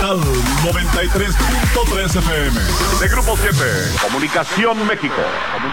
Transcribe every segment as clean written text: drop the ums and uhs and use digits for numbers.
Digital 93.3 FM. De Grupo 7, Comunicación México.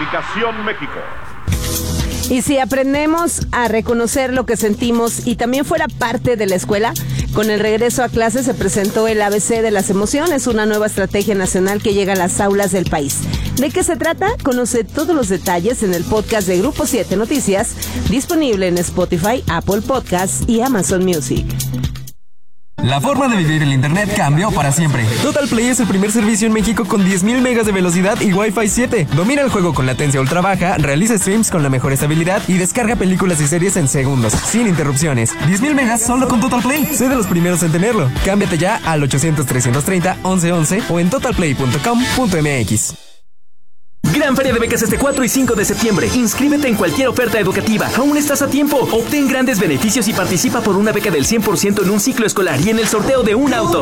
Y si aprendemos a reconocer lo que sentimos y también fuera parte de la escuela, con el regreso a clases se presentó el ABC de las emociones, una nueva estrategia nacional que llega a las aulas del país. ¿De qué se trata? Conoce todos los detalles en el podcast de Grupo 7 Noticias, disponible en Spotify, Apple Podcasts y Amazon Music. La forma de vivir el internet cambió para siempre. Total Play es el primer servicio en México con 10.000 megas de velocidad y Wi-Fi 7. Domina el juego con latencia ultra baja, realiza streams con la mejor estabilidad y descarga películas y series en segundos, sin interrupciones. 10.000 megas solo con Total Play. Sé de los primeros en tenerlo. Cámbiate ya al 800-330-1111 o en totalplay.com.mx. Gran Feria de Becas este 4 y 5 de septiembre. Inscríbete en cualquier oferta educativa. Aún estás a tiempo. Obtén grandes beneficios y participa por una beca del 100% en un ciclo escolar y en el sorteo de un auto.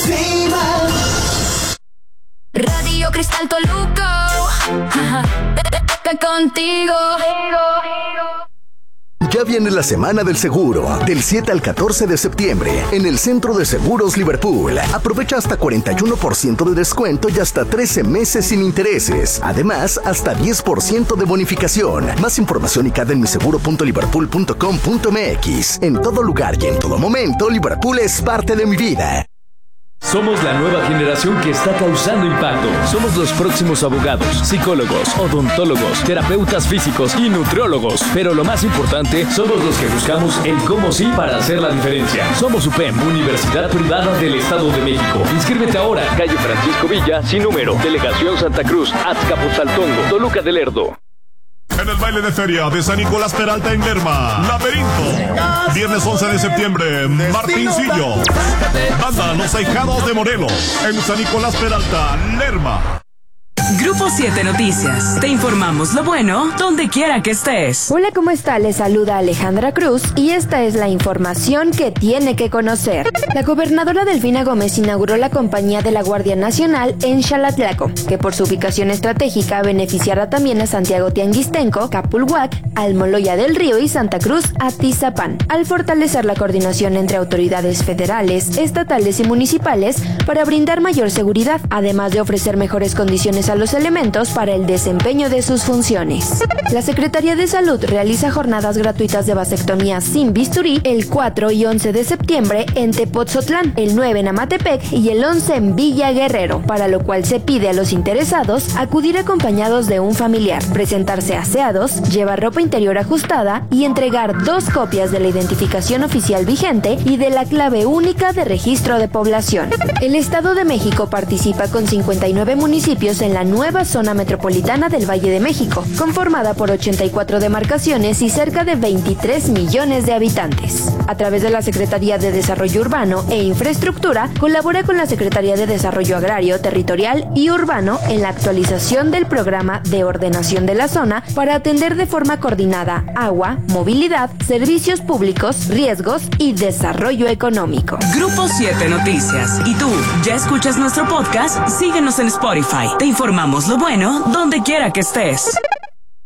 Radio Cristal Toluca. Contigo. Ya viene la Semana del Seguro, del 7 al 14 de septiembre, en el Centro de Seguros Liverpool. Aprovecha hasta 41% de descuento y hasta 13 meses sin intereses. Además, hasta 10% de bonificación. Más información y en miseguro.liverpool.com.mx. En todo lugar y en todo momento, Liverpool es parte de mi vida. Somos la nueva generación que está causando impacto. Somos los próximos abogados, psicólogos, odontólogos, terapeutas físicos y nutriólogos. Pero lo más importante, somos los que buscamos el cómo sí para hacer la diferencia. Somos UPEM, Universidad Privada del Estado de México. Inscríbete ahora, calle Francisco Villa, sin número, Delegación Santa Cruz, Azcapotzaltongo, Toluca del Lerdo. En el baile de feria de San Nicolás Peralta en Lerma, Laberinto. Viernes 11 de septiembre, Martincillo. Banda Los Ahijados de Morelos, en San Nicolás Peralta, Lerma. Grupo 7 Noticias. Te informamos lo bueno donde quiera que estés. Hola, ¿cómo está? Les saluda Alejandra Cruz y esta es la información que tiene que conocer. La gobernadora Delfina Gómez inauguró la compañía de la Guardia Nacional en Xalatlaco, que por su ubicación estratégica beneficiará también a Santiago Tianguistenco, Capulhuac, Almoloya del Río y Santa Cruz Atizapán, al fortalecer la coordinación entre autoridades federales, estatales y municipales para brindar mayor seguridad, además de ofrecer mejores condiciones a los elementos para el desempeño de sus funciones. La Secretaría de Salud realiza jornadas gratuitas de vasectomía sin bisturí el 4 y 11 de septiembre en Tepotzotlán, el 9 en Amatepec y el 11 en Villa Guerrero, para lo cual se pide a los interesados acudir acompañados de un familiar, presentarse aseados, llevar ropa interior ajustada y entregar 2 copias de la identificación oficial vigente y de la clave única de registro de población. El Estado de México participa con 59 municipios en la nueva zona metropolitana del Valle de México, conformada por 84 demarcaciones y cerca de 23 millones de habitantes. A través de la Secretaría de Desarrollo Urbano e Infraestructura, colabora con la Secretaría de Desarrollo Agrario, Territorial y Urbano en la actualización del programa de ordenación de la zona para atender de forma coordinada agua, movilidad, servicios públicos, riesgos y desarrollo económico. Grupo 7 Noticias. ¿Y tú, ya escuchas nuestro podcast? Síguenos en Spotify. Te informamos lo bueno donde quiera que estés.